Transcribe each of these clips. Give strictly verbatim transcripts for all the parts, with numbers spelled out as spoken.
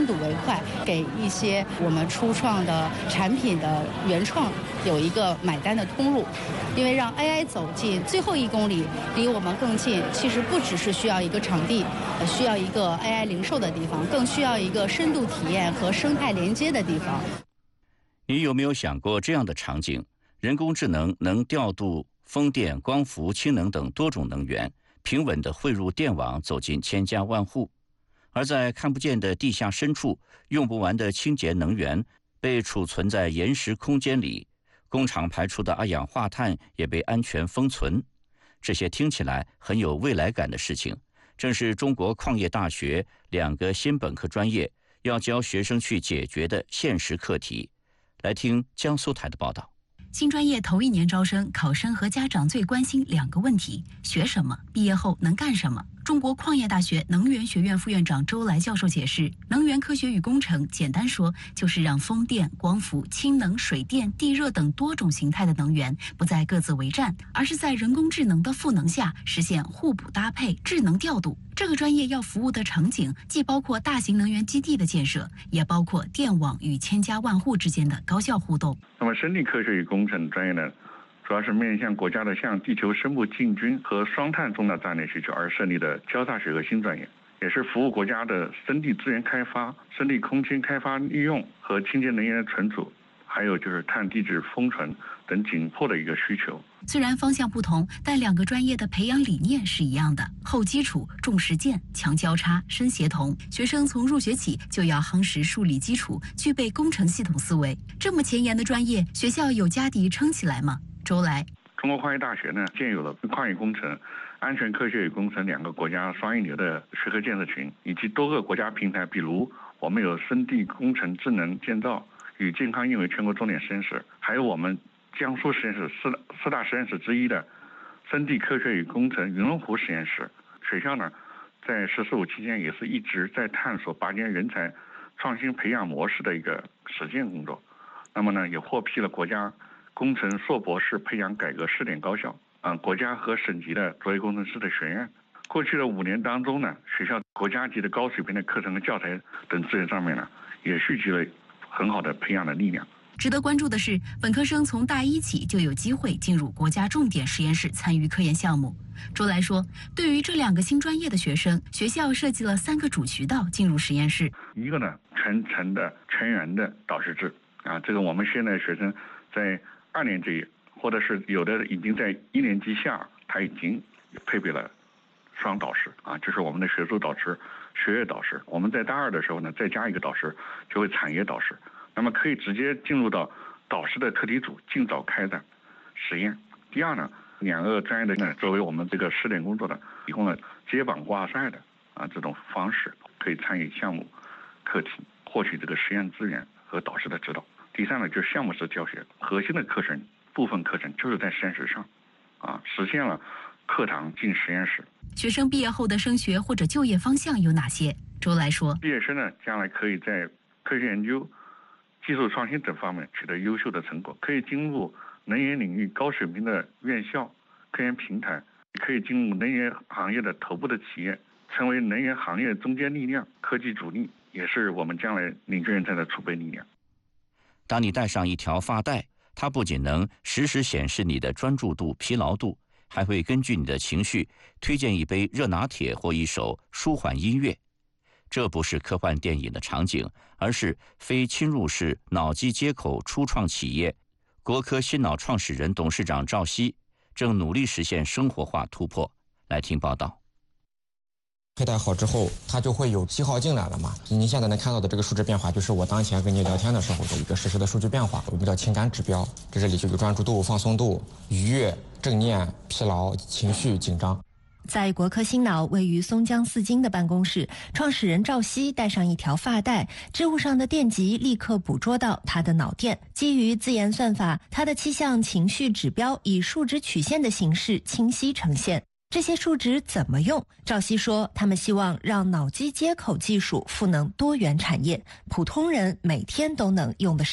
深度为快，给一些我们初创的产品的原创有一个买单的通路。因为让 A I 走进最后一公里，离我们更近，其实不只是需要一个场地，需要一个 A I 零售的地方，更需要一个深度体验和生态连接的地方。 你有没有想过这样的场景？人工智能能调度风电、光伏、氢能等多种能源，平稳地汇入电网，走进千家万户。而在看不见的地下深处，用不完的清洁能源被储存在岩石空间里，工厂排出的二氧化碳也被安全封存。这些听起来很有未来感的事情，正是中国矿业大学两个新本科专业要教学生去解决的现实课题。来听江苏台的报道。 新专业头一年招生，考生和家长最关心两个问题：学什么，毕业后能干什么。中国矿业大学能源学院副院长周来教授解释，能源科学与工程简单说就是让风电、光伏、氢能、水电、地热等多种形态的能源不再各自为战，而是在人工智能的赋能下实现互补搭配、智能调度。这个专业要服务的场景既包括大型能源基地的建设，也包括电网与千家万户之间的高效互动。 那么，生地科学与工程专业呢，主要是面向国家的向地球生物进军和双碳重大战略需求而设立的交叉学科新专业，也是服务国家的生地资源开发、生地空间开发利用和清洁能源的存储，还有就是碳地质封存等紧迫的一个需求。 虽然方向不同，但两个专业的培养理念是一样的：厚基础、重实践、强交叉、深协同。学生从入学起就要夯实数理基础，具备工程系统思维。这么前沿的专业，学校有家底撑起来吗？周来， 中国矿业大学呢，建有了矿业工程、安全科学与工程两个国家双一流的学科建设群，以及多个国家平台，比如我们有生地工程智能建造与健康应为全国重点实验室，还有我们江苏实验室四四大实验室之一的生地科学与工程云龙湖实验室。学校呢，在“十四五”期间也是一直在探索拔尖人才创新培养模式的一个实践工作。那么呢，也获批了国家工程硕博士培养改革试点高校，嗯，国家和省级的卓越工程师的学院。过去的五年当中呢，学校国家级的高水平的课程和教材等资源上面呢，也蓄积了很好的培养的力量。 值得关注的是，本科生从大一起就有机会进入国家重点实验室参与科研项目。周来说，对于这两个新专业的学生，学校设计了三个主渠道进入实验室。 一个呢，全程的全员的导师制啊，这个我们现在学生在二年级，或者是有的已经在一年级下，他已经配备了双导师啊，这是我们的学术导师、学业导师。我们在大二的时候呢，再加一个导师，就会产业导师。那么可以直接进入到导师的课题组，尽早开展实验。第二呢，两个专业的呢，作为我们这个试点工作的，提供了接榜挂帅的啊这种方式，可以参与项目课题，获取这个实验资源和导师的指导。第三呢，就是项目式教学，核心的课程、部分课程就是在实验室上，啊，实现了课堂进实验室。 学生毕业后的升学或者就业方向有哪些？周来说， 毕业生呢，将来可以在科学研究、技术创新等方面取得优秀的成果，可以进入能源领域高水平的院校、科研平台，可以进入能源行业的头部的企业，成为能源行业中坚力量、科技主力，也是我们将来领军人才的储备力量。 当你戴上一条发带，它不仅能实时显示你的专注度、疲劳度，还会根据你的情绪推荐一杯热拿铁或一首舒缓音乐。这不是科幻电影的场景，而是非侵入式脑机接口初创企业国科新脑创始人、董事长赵希正努力实现生活化突破。来听报道。 佩戴好之后，它就会有信号进来了嘛。您现在能看到的这个数值变化，就是我当前跟你聊天的时候的一个实时的数据变化。我们叫情感指标，这这里就有专注度、放松度、愉悦、正念、疲劳、情绪、紧张。 在国科新脑位于松江四金的办公室，创始人赵希戴上一条发带，织物上的电极立刻捕捉到他的脑电。基于自研算法，他的七项情绪指标以数值曲线的形式清晰呈现。这些数值怎么用？赵希说，他们希望让脑机接口技术赋能多元产业，普通人每天都能用得上。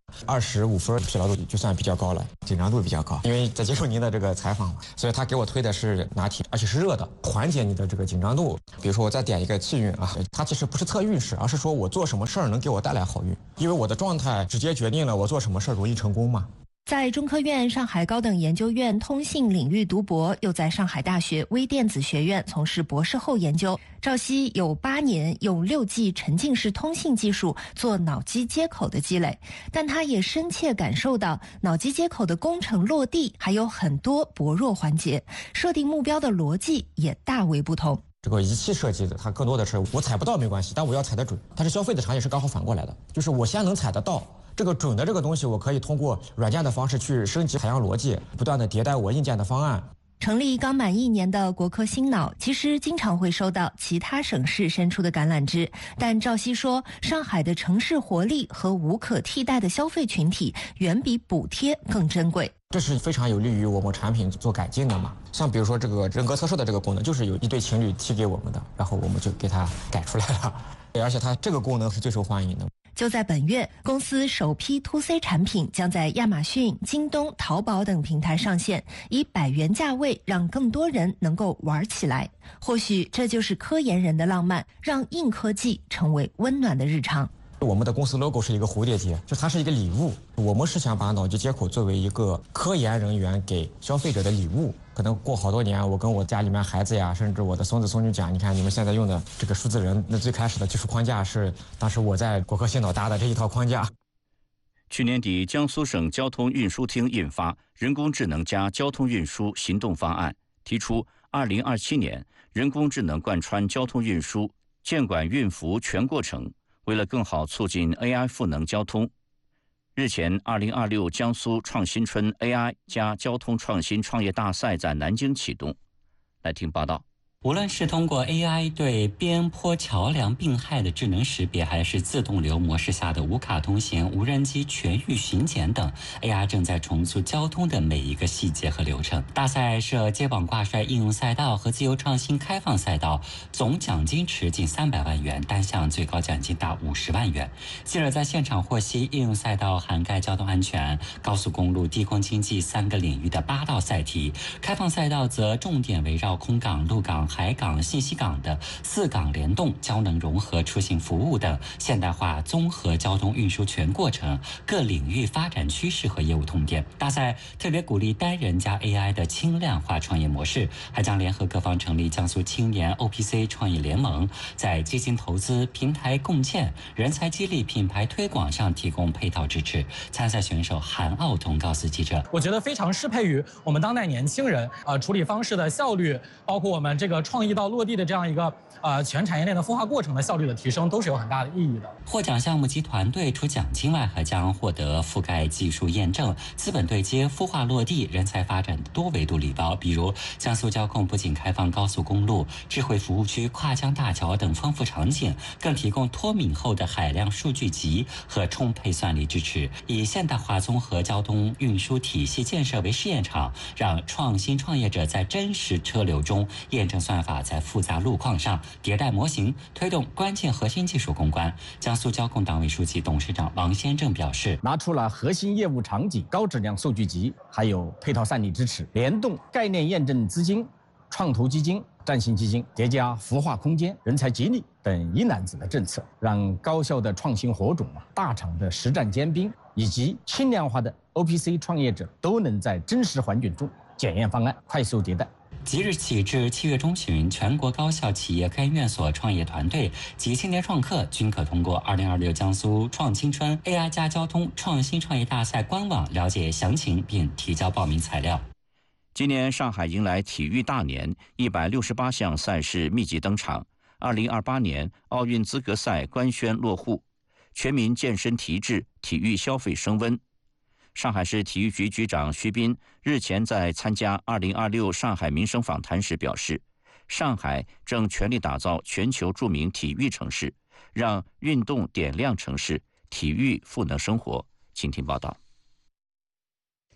二十五分疲劳度就算比较高了，紧张度比较高。因为在接受您的这个采访嘛，所以他给我推的是拿铁，而且是热的，缓解你的这个紧张度。比如说我再点一个气运啊，它其实不是测运势，而是说我做什么事儿能给我带来好运，因为我的状态直接决定了我做什么事儿容易成功嘛。 在中科院上海高等研究院通信领域读博，又在上海大学微电子学院从事博士后研究。赵熙有八年用六 G 沉浸式通信技术做脑机接口的积累，但他也深切感受到脑机接口的工程落地还有很多薄弱环节，设定目标的逻辑也大为不同。 这个仪器设计的，它更多的是我踩不到没关系，但我要踩得准。但是消费的场景是刚好反过来的，就是我先能踩得到。这个准的这个东西，我可以通过软件的方式去升级采样逻辑，不断的迭代我硬件的方案。 成立刚满一年的国科新脑，其实经常会收到其他省市伸出的橄榄枝，但赵熙说，上海的城市活力和无可替代的消费群体，远比补贴更珍贵。 这是非常有利于我们产品做改进的嘛。像比如说这个人格测试的这个功能，就是有一对情侣提给我们的，然后我们就给它改出来了，而且它这个功能是最受欢迎的。 就在本月，公司首批 to C 产品将在亚马逊、京东、淘宝等平台上线，以百元价位让更多人能够玩起来。或许这就是科研人的浪漫，让硬科技成为温暖的日常。 我们的公司 logo 是一个蝴蝶结，就它是一个礼物。我们是想把脑机接口作为一个科研人员给消费者的礼物。可能过好多年，我跟我家里面孩子呀，甚至我的孙子孙女讲，你看你们现在用的这个数字人，那最开始的技术框架是当时我在国科新脑搭的这一套框架。 去年底，江苏省交通运输厅印发《人工智能加交通运输行动方案》，提出二零二七年人工智能贯穿交通运输、建管运服全过程。为了更好促进 A I 赋能交通，日前二零二六江苏创新春 A I 加交通创新创业大赛在南京启动。来听报道。 无论是通过 A I 对边坡桥梁病害的智能识别，还是自动流模式下的无卡通行、无人机全域巡检等， A I 正在重塑交通的每一个细节和流程。大赛设接榜挂帅应用赛道和自由创新开放赛道，总奖金池近三百万元，单项最高奖金达五十万元。记者在现场获悉，应用赛道涵盖交通安全、高速公路、低空经济三个领域的八道赛题，开放赛道则重点围绕空港、陆港、海港、信息港的四港联动、交能融合出行服务等现代化综合交通运输全过程各领域发展趋势和业务痛点。大赛特别鼓励单人加 A I 的轻量化创业模式，还将联合各方成立江苏青年 O P C 创业联盟，在基金投资、平台共建、人才激励、品牌推广上提供配套支持。参赛选手韩奥彤告诉记者：“ 我觉得非常适配于我们当代年轻人呃处理方式的效率，包括我们这个创意到落地的这样一个呃全产业链的孵化过程的效率的提升，都是有很大的意义的。” 获奖项目及团队除奖金外，还将获得覆盖技术验证、资本对接、孵化落地、人才发展的多维度礼包。比如江苏交控不仅开放高速公路、智慧服务区、跨江大桥等丰富场景，更提供脱敏后的海量数据集和充沛算力支持，以现代化综合交通运输体系建设为试验场，让创新创业者在真实车流中验证算法，在复杂路况上迭代模型，推动关键核心技术攻关。江苏交控党委书记、董事长王先正表示， 拿出了核心业务场景高质量数据集，还有配套算力支持，联动概念验证资金、创投基金、战性基金，叠加孵化空间、人才激励等一揽子的政策，让高校的创新火种、大厂的实战尖兵以及轻量化的 O P C 创业者都能在真实环境中检验方案，快速迭代。 即日起至七月中旬，全国高校、企业、科研院所创业团队及青年创客均可通过二零二六江苏创青春 A I 加交通创新创业大赛官网了解详情并提交报名材料。 今年上海迎来体育大年，一百六十八项赛事密集登场。二零二八年奥运资格赛官宣落户，全民健身提质，体育消费升温。上海市体育局局长徐斌日前在参加二零二六上海民生访谈时表示，上海正全力打造全球著名体育城市，让运动点亮城市，体育赋能生活。请听报道。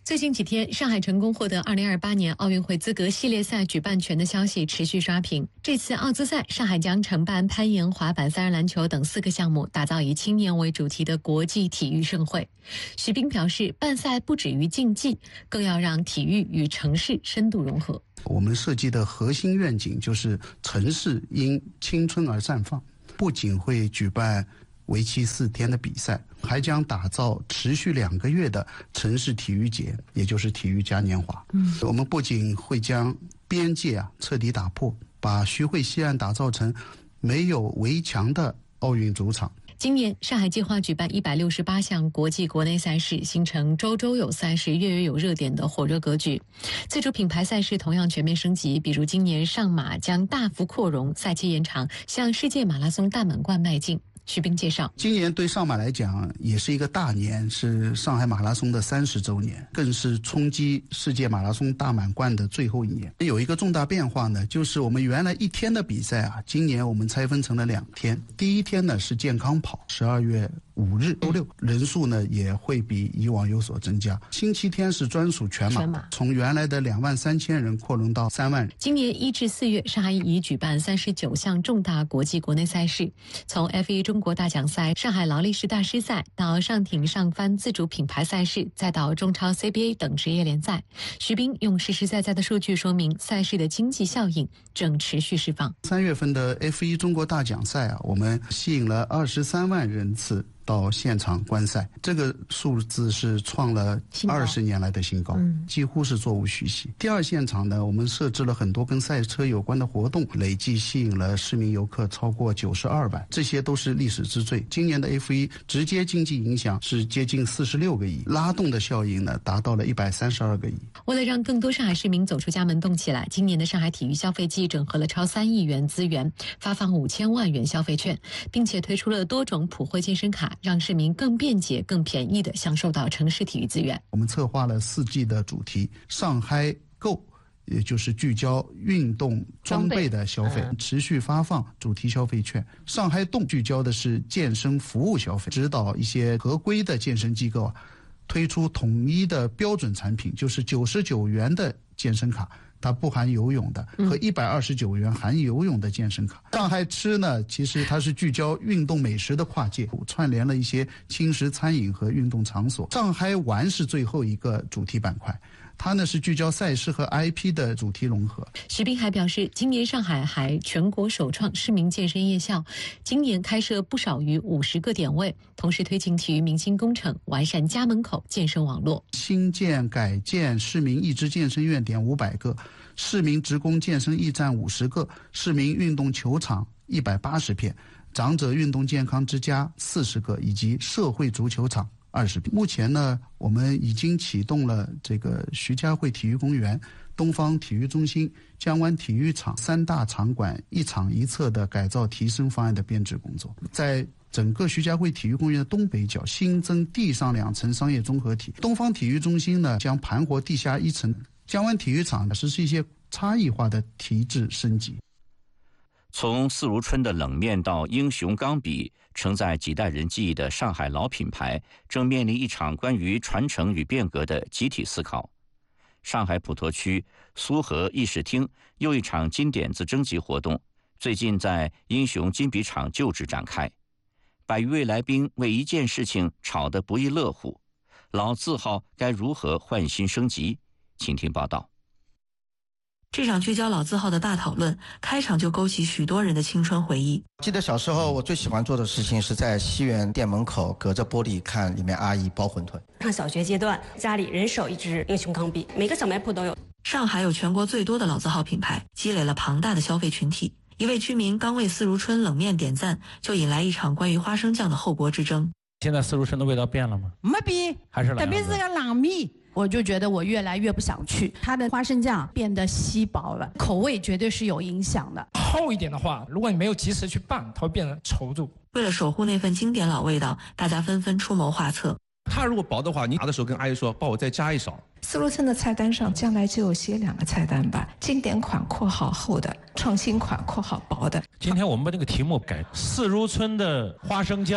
最近几天，上海成功获得二零二八年奥运会资格系列赛举办权的消息持续刷屏。这次奥资赛，上海将承办攀岩、滑板、三人篮球等四个项目，打造以青年为主题的国际体育盛会。徐冰表示，办赛不止于竞技，更要让体育与城市深度融合。 我们设计的核心愿景就是城市因青春而绽放，不仅会举办为期四天的比赛，还将打造持续两个月的城市体育节，也就是体育嘉年华。嗯，我们不仅会将边界啊彻底打破，把徐汇西岸打造成没有围墙的奥运主场。 今年，上海计划举办一百六十八项国际国内赛事，形成周周有赛事、月月有热点的火热格局。自主品牌赛事同样全面升级，比如今年上马将大幅扩容，赛期延长，向世界马拉松大满贯迈进。徐冰介绍， 今年对上马来讲也是一个大年，是上海马拉松的三十周年，更是冲击世界马拉松大满贯的最后一年。有一个重大变化呢，就是我们原来一天的比赛啊，今年我们拆分成了两天。第一天呢是健康跑，十二月五日周六，人数呢也会比以往有所增加。星期天是专属全马，全马从原来的两万三千人扩容到三万人。 今年一至四月，上海已举办三十九项重大国际国内赛事，从 F 一 中国大奖赛、上海劳力士大师赛到上艇上帆自主品牌赛事，再到中超 C B A 等职业联赛。徐冰用实实在在的数据说明，赛事的经济效应正持续释放。 三月份的 F 一 中国大奖赛啊，我们吸引了二十三万人次到现场观赛，这个数字是创了二十年来的新高，嗯、几乎是座无虚席。第二现场呢，我们设置了很多跟赛车有关的活动，累计吸引了市民游客超过九十二万，这些都是历史之最。今年的 F 一 直接经济影响是接近四十六个亿，拉动的效应呢达到了一百三十二个亿。 为了让更多上海市民走出家门动起来，今年的上海体育消费季整合了超三亿元资源，发放五千万元消费券，并且推出了多种普惠健身卡，让市民更便捷、更便宜地享受到城市体育资源。 我们策划了四季的主题，上海购，也就是聚焦运动装备的消费，嗯、持续发放主题消费券。上海动聚焦的是健身服务消费，指导一些合规的健身机构啊，推出统一的标准产品，就是九十九元的健身卡。它不含游泳的和一百二十九元含游泳的健身卡。嗯、上海吃呢，其实它是聚焦运动美食的跨界，串联了一些轻食餐饮和运动场所。上海玩是最后一个主题板块，它呢是聚焦赛事和 I P 的主题融合。 徐冰还表示，今年上海还全国首创市民健身夜校，今年开设不少于五十个点位，同时推进体育明星工程，完善家门口健身网络。 新建改建市民义肢健身院点五百个，市民职工健身驿站五十个，市民运动球场一百八十片，长者运动健康之家四十个，以及社会足球场二十片。目前呢，我们已经启动了这个徐家汇体育公园、东方体育中心、江湾体育场三大场馆一场一侧的改造提升方案的编制工作。在整个徐家汇体育公园的东北角新增地上两层商业综合体，东方体育中心呢将盘活地下一层，江湾体育场呢实施一些差异化的提质升级。 从四如春的冷面到英雄钢笔，承载几代人记忆的上海老品牌正面临一场关于传承与变革的集体思考。上海普陀区苏河议事厅又一场金点子征集活动，最近在英雄金笔厂旧址展开。百余位来宾为一件事情吵得不亦乐乎，老字号该如何换新升级？请听报道。 这场聚焦老字号的大讨论，开场就勾起许多人的青春回忆。 记得小时候，我最喜欢做的事情是在西园店门口隔着玻璃看里面阿姨包馄饨。 上小学阶段，家里人手一支英雄钢笔，每个小卖铺都有。 上海有全国最多的老字号品牌，积累了庞大的消费群体。一位居民刚为四如春冷面点赞，就引来一场关于花生酱的后国之争。 现在四如春的味道变了吗？ 没变， 还是特别是个冷面。我就觉得我越来越不想去，它的花生酱变得稀薄了，口味绝对是有影响的。 厚一点的话，如果你没有及时去拌，它会变得稠度。 为了守护那份经典老味道，大家纷纷出谋划策。 它如果薄的话，你拿的时候跟阿姨说，帮我再加一勺。 四如春的菜单上将来就写两个菜单吧，经典款括号厚的，创新款括号薄的。 今天我们把这个题目改，四如春的花生酱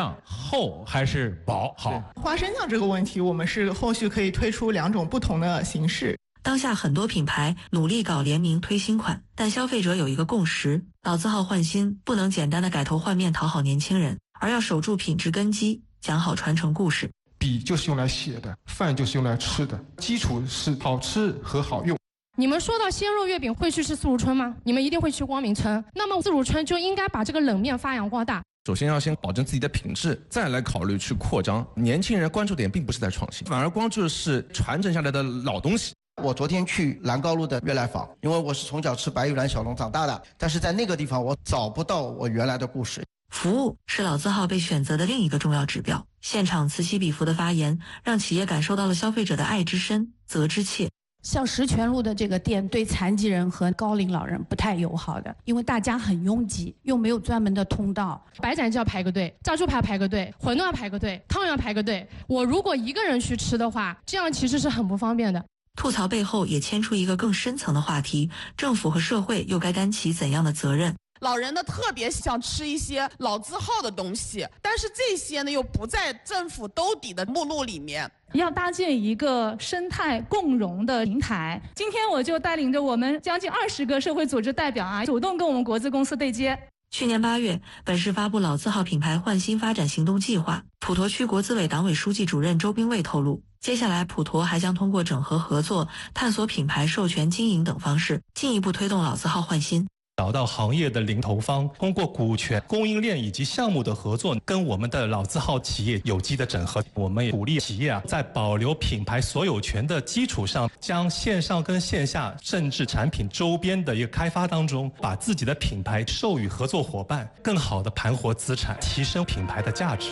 厚还是薄好？ 花生酱这个问题，我们是后续可以推出两种不同的形式。 当下很多品牌努力搞联名推新款，但消费者有一个共识：老字号换新不能简单的改头换面讨好年轻人，而要守住品质根基，讲好传承故事。 笔就是用来写的，饭就是用来吃的，基础是好吃和好用。 你们说到鲜肉月饼会去吃四如春吗？你们一定会去光明村，那么四如春就应该把这个冷面发扬光大。 首先要先保证自己的品质，再来考虑去扩张。年轻人关注点并不是在创新，反而关注的是传承下来的老东西。 我昨天去兰高路的悦来坊，因为我是从小吃白玉兰小笼长大的，但是在那个地方我找不到我原来的故事。 服务是老字号被选择的另一个重要指标。现场此起彼伏的发言，让企业感受到了消费者的爱之深，责之切。 像石泉路的这个店对残疾人和高龄老人不太友好的，因为大家很拥挤，又没有专门的通道。 白斩鸡要排个队，炸猪排排个队，馄饨要排个队，汤要排个队。我如果一个人去吃的话，这样其实是很不方便的。 吐槽背后也牵出一个更深层的话题：政府和社会又该担起怎样的责任？ 老人呢特别想吃一些老字号的东西，但是这些呢又不在政府兜底的目录里面。 要搭建一个生态共融的平台。今天我就带领着我们将近二十个社会组织代表啊，主动跟我们国资公司对接。 去年八月，本市发布老字号品牌换新发展行动计划。普陀区国资委党委书记主任周斌卫透露，接下来普陀还将通过整合合作、探索品牌授权经营等方式，进一步推动老字号换新。 找到行业的领头方，通过股权、供应链以及项目的合作，跟我们的老字号企业有机的整合。我们也鼓励企业啊，在保留品牌所有权的基础上，将线上跟线下甚至产品周边的一个开发当中，把自己的品牌授予合作伙伴，更好的盘活资产，提升品牌的价值。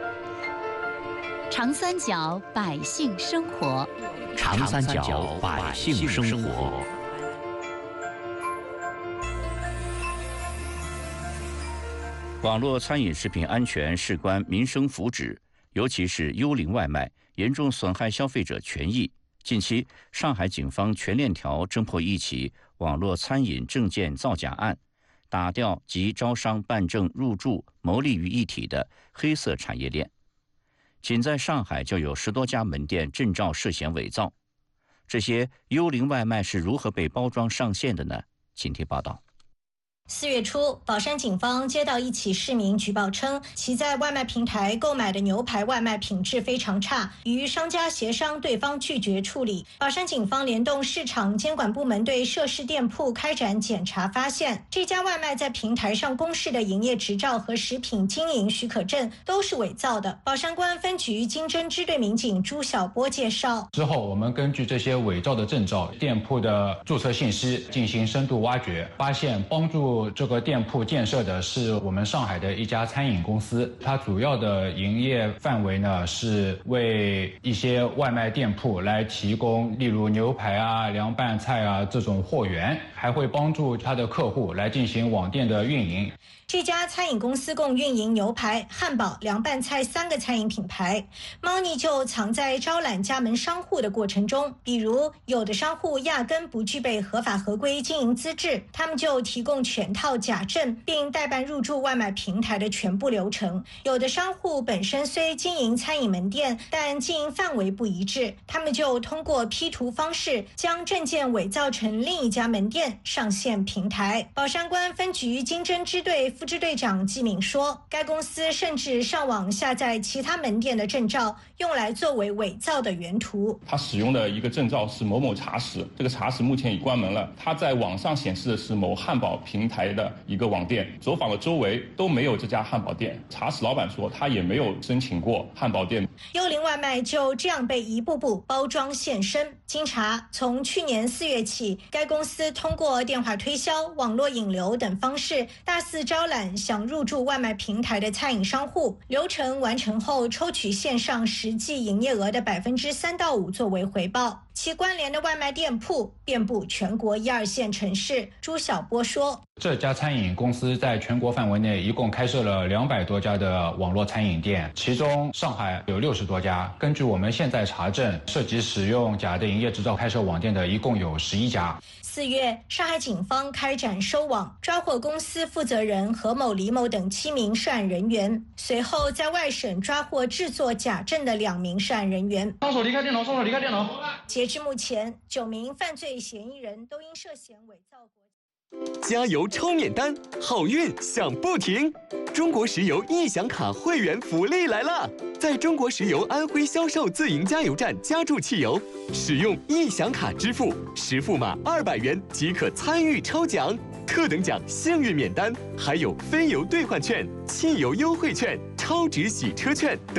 长三角百姓生活， 长三角百姓生活。网络餐饮食品安全事关民生福祉，尤其是幽灵外卖，严重损害消费者权益。近期，上海警方全链条侦破一起网络餐饮证件造假案，打掉集招商、办证、入驻、牟利于一体的黑色产业链。仅在上海就有十多家门店证照涉嫌伪造。这些幽灵外卖是如何被包装上线的呢？请听报道。 四月初，宝山警方接到一起市民举报称，其在外卖平台购买的牛排外卖品质非常差，与商家协商，对方拒绝处理。宝山警方联动市场监管部门对涉事店铺开展检查，发现这家外卖在平台上公示的营业执照和食品经营许可证都是伪造的。宝山公安分局经侦支队民警朱晓波介绍， 之后我们根据这些伪造的证照、店铺的注册信息进行深度挖掘，发现帮助这个店铺建设的是我们上海的一家餐饮公司，它主要的营业范围呢是为一些外卖店铺来提供，例如牛排啊、凉拌菜啊这种货源，还会帮助它的客户来进行网店的运营。 这家餐饮公司共运营牛排、汉堡、凉拌菜三个餐饮品牌，猫腻就藏在招揽加盟商户的过程中。比如，有的商户压根不具备合法合规经营资质，他们就提供全套假证，并代办入驻外卖平台的全部流程。有的商户本身虽经营餐饮门店，但经营范围不一致，他们就通过 P 图方式将证件伪造成另一家门店上线平台。宝山公安分局经侦支队副支队长季敏说，该公司甚至上网下载其他门店的证照，用来作为伪造的原图。 他使用的一个证照是某某茶室，这个茶室目前已关门了。他在网上显示的是某汉堡平台的一个网店，走访的周围都没有这家汉堡店。茶室老板说，他也没有申请过汉堡店。 幽灵外卖就这样被一步步包装现身。经查，从去年四月起，该公司通过电话推销、网络引流等方式，大肆招揽想入驻外卖平台的餐饮商户，流程完成后抽取线上实际营业额的百分之三到五作为回报。其关联的外卖店铺遍布全国一二线城市。朱晓波说， 这家餐饮公司在全国范围内一共开设了两百多家的网络餐饮店，其中上海有六十多家。根据我们现在查证，涉及使用假的营业执照开设网店的一共有十一家。 四月，上海警方开展收网，抓获公司负责人何某、李某等七名涉案人员。随后，在外省抓获制作假证的两名涉案人员。 双手离开电脑，双手离开电脑。 截至目前，九名犯罪嫌疑人都因涉嫌伪造国。 加油抽免单，好运响不停！中国石油易享卡会员福利来了！在中国石油安徽销售自营加油站加注汽油，使用易享卡支付，实付码二百元即可参与抽奖，特等奖幸运免单，还有非油兑换券、汽油优惠券、超值洗车券等。